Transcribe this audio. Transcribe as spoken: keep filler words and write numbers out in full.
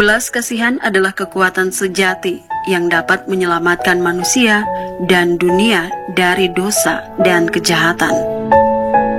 Belas kasihan adalah kekuatan sejati yang dapat menyelamatkan manusia dan dunia dari dosa dan kejahatan.